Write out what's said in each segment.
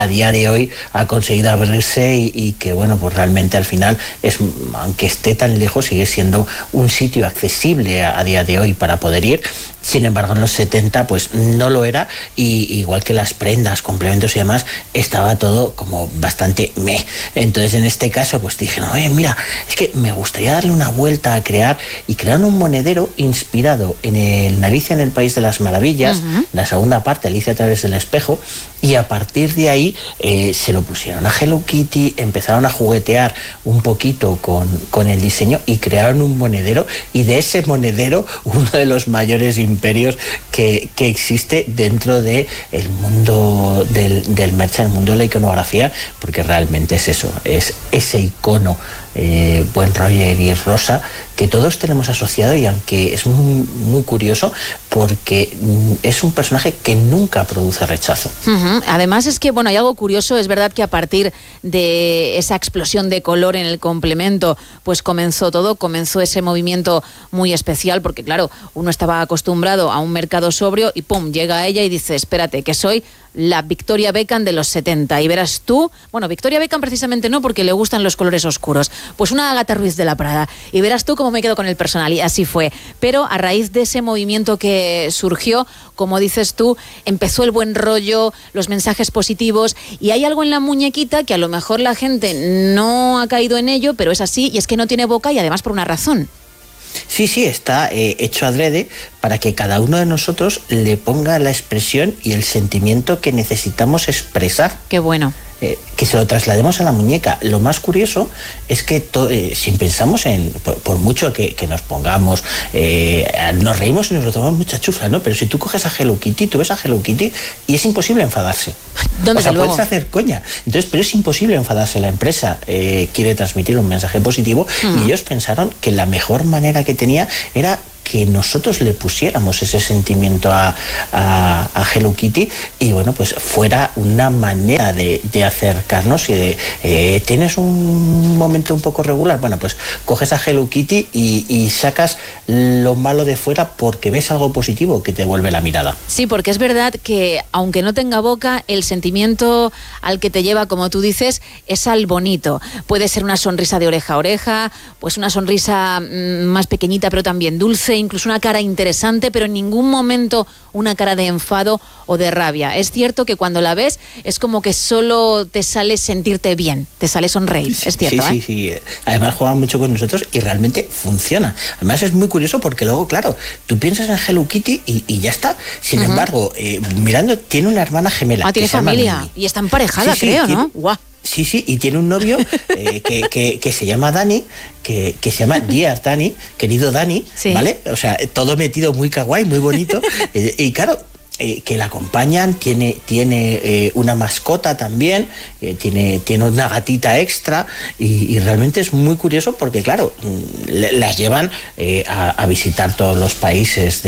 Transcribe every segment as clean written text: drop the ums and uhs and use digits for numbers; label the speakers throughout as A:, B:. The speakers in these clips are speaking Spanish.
A: a día de hoy ha conseguido abrirse y que, bueno, pues realmente al final, aunque esté tan lejos, sigue siendo un sitio accesible a día de hoy para poder ir. Sin embargo, en los 70 pues no lo era, y igual que las prendas, complementos y demás, estaba todo como bastante meh. Entonces, en este caso, pues dije, no, mira, es que me gustaría darle una vuelta a crear un monedero inspirado en el Alicia en el País de las Maravillas, la segunda parte, Alicia a través del espejo, y a partir de ahí se lo pusieron a Hello Kitty, empezaron a juguetear un poquito con el diseño y crearon un monedero, y de ese monedero uno de los mayores imperios que existe dentro del mundo del merchan, el mundo de la iconografía, porque realmente es eso, es ese icono buen Roger y Rosa que todos tenemos asociado, y aunque es muy, muy curioso porque es un personaje que nunca produce rechazo.
B: Además es que, bueno, hay algo curioso, es verdad que a partir de esa explosión de color en el complemento, pues comenzó ese movimiento muy especial, porque claro, uno estaba acostumbrado a un mercado sobrio y pum, llega ella y dice, espérate, que soy la Victoria Beckham de los 70, y verás tú, bueno, Victoria Beckham precisamente no, porque le gustan los colores oscuros, pues una Agatha Ruiz de la Prada, y verás tú cómo me quedo con el personal, y así fue. Pero a raíz de ese movimiento que surgió, como dices tú, empezó el buen rollo, los mensajes positivos, y hay algo en la muñequita que a lo mejor la gente no ha caído en ello, pero es así, y es que no tiene boca, y además por una razón.
A: Sí, está hecho adrede para que cada uno de nosotros le ponga la expresión y el sentimiento que necesitamos expresar.
B: Qué bueno.
A: Que se lo traslademos a la muñeca. Lo más curioso es que si pensamos por mucho que nos pongamos, nos reímos y nos lo tomamos mucha chufla, ¿no? Pero si tú coges a Hello Kitty, tú ves a Hello Kitty y es imposible enfadarse. Puedes hacer coña. Entonces, pero es imposible enfadarse. La empresa quiere transmitir un mensaje positivo y ellos pensaron que la mejor manera que tenía era que nosotros le pusiéramos ese sentimiento a Hello Kitty, y bueno, pues fuera una manera de acercarnos y de tienes un momento un poco regular, bueno, pues coges a Hello Kitty y sacas lo malo de fuera porque ves algo positivo que te vuelve la mirada.
B: Sí, porque es verdad que aunque no tenga boca, el sentimiento al que te lleva, como tú dices, es al bonito. Puede ser una sonrisa de oreja a oreja, pues una sonrisa más pequeñita pero también dulce, incluso una cara interesante, pero en ningún momento una cara de enfado o de rabia. Es cierto que cuando la ves es como que solo te sale sentirte bien, te sale sonreír, es cierto.
A: Sí. Además juegan mucho con nosotros y realmente funciona. Además es muy curioso porque luego, claro, tú piensas en Hello Kitty y ya está. Sin embargo, mirando, tiene una hermana gemela.
B: Tiene familia y está emparejada, creo, ¿no? ¡Guau!
A: Sí, y tiene un novio que se llama Dani, que se llama Dear Dani, querido Dani, ¿vale? O sea, todo metido muy kawaii, muy bonito. Y claro, que la acompañan, tiene una mascota también, tiene una gatita extra, y realmente es muy curioso porque, claro, las llevan a visitar todos los países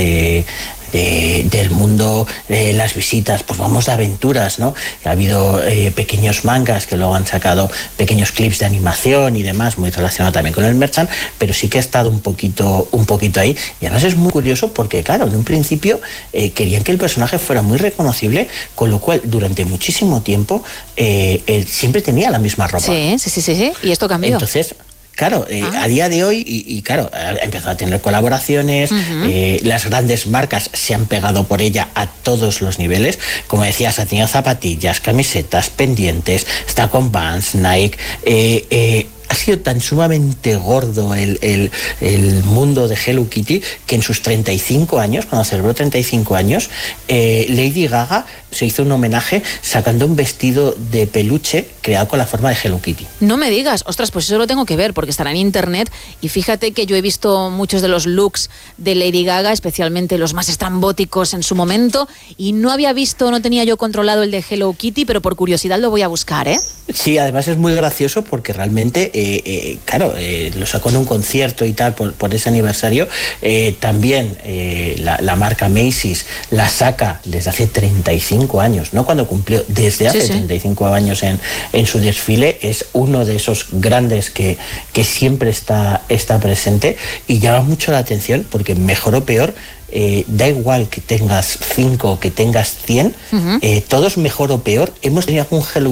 A: del mundo, las visitas, pues vamos de aventuras, ¿no? Ha habido pequeños mangas que luego han sacado pequeños clips de animación y demás, muy relacionado también con el merchant, pero sí que ha estado un poquito ahí, y además es muy curioso porque, claro, en un principio querían que el personaje fuera muy reconocible, con lo cual durante muchísimo tiempo él siempre tenía la misma ropa.
B: Sí, y esto cambió.
A: Entonces, claro, a día de hoy, y claro, ha empezado a tener colaboraciones, las grandes marcas se han pegado por ella a todos los niveles. Como decías, ha tenido zapatillas, camisetas, pendientes, está con Vans, Nike. Ha sido tan sumamente gordo el mundo de Hello Kitty que en sus 35 años, cuando celebró 35 años, Lady Gaga se hizo un homenaje sacando un vestido de peluche creado con la forma de Hello Kitty.
B: No me digas, ostras, pues eso lo tengo que ver porque estará en internet, y fíjate que yo he visto muchos de los looks de Lady Gaga, especialmente los más estrambóticos en su momento, y no tenía yo controlado el de Hello Kitty, pero por curiosidad lo voy a buscar, ¿eh?
A: Sí, además es muy gracioso porque realmente claro, lo sacó en un concierto y tal por ese aniversario. También la marca Macy's la saca desde hace 35 años, no cuando cumplió, desde hace 35 años en su desfile. Es uno de esos grandes que siempre está presente, y llama mucho la atención porque, mejor o peor, da igual que tengas 5 o que tengas 100, todos, mejor o peor, hemos tenido algún Hello